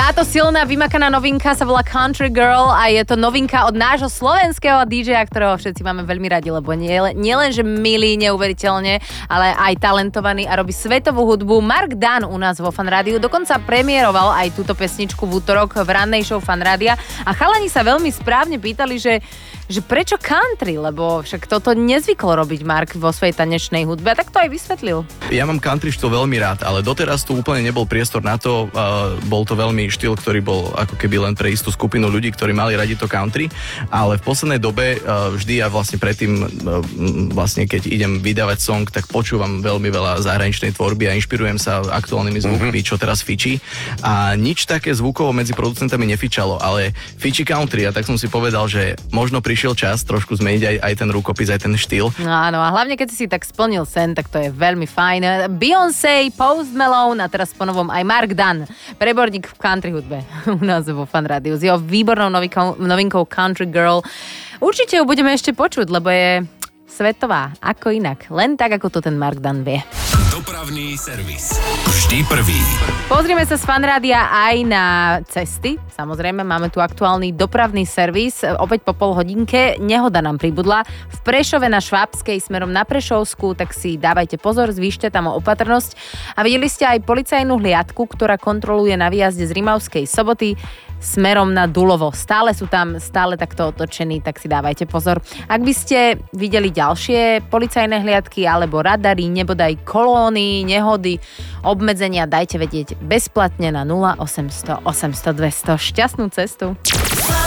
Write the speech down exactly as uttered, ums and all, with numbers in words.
Táto silná, vymakaná novinka sa volá Country Girl a je to novinka od nášho slovenského dý džeja, ktorého všetci máme veľmi radi, lebo nie, nie len, že milý neuveriteľne, ale aj talentovaný a robí svetovú hudbu. Mark Dunn u nás vo Fan Rádiu dokonca premiéroval aj túto pesničku v útorok v rannej show Fan Rádia a chalani sa veľmi správne pýtali, že že prečo country, lebo však toto nezvykol robiť Mark vo svojej tanečnej hudbe a tak to aj vysvetlil. Ja mám country štýl veľmi rád, ale doteraz tu úplne nebol priestor na to, uh, bol to veľmi štýl, ktorý bol ako keby len pre istú skupinu ľudí, ktorí mali radi to country, ale v poslednej dobe uh, vždy ja vlastne predtým, uh, vlastne keď idem vydávať song, tak počúvam veľmi veľa zahraničnej tvorby a inšpirujem sa aktuálnymi zvukmi, mm-hmm. čo teraz fičí a nič také zvukovo medzi producentami nefičalo, ale fičí country a tak som si povedal, že možno pri prišiel čas trošku zmeniť aj, aj ten rukopis, aj ten štýl. No áno, a hlavne keď si tak splnil sen, tak to je veľmi fajn. Beyoncé, Post Malone a teraz ponovom aj Mark Dunn, preborník v country hudbe u nás vo Fan Rádiu s jeho výbornou novinkou, novinkou Country Girl. Určite ju budeme ešte počuť, lebo je svetová, ako inak. Len tak, ako to ten Mark Dunn vie. Dopravný servis. Vždy prvý. Pozrieme sa z Fan Rádia aj na cesty. Samozrejme, máme tu aktuálny dopravný servis. Opäť po pol hodinke nehoda nám pribudla. V Prešove na Švábskej smerom na Prešovsku, tak si dávajte pozor, zvýšte tam opatrnosť. A videli ste aj policajnú hliadku, ktorá kontroluje na výjazde z Rimavskej Soboty smerom na Dulovo. Stále sú tam, stále takto otočení, tak si dávajte pozor. Ak by ste videli ďalšie policajné hliadky alebo radary, nebodaj kolóny, nehody, obmedzenia, dajte vedieť bezplatne na nula osemsto osemsto dvesto. Šťastnú cestu.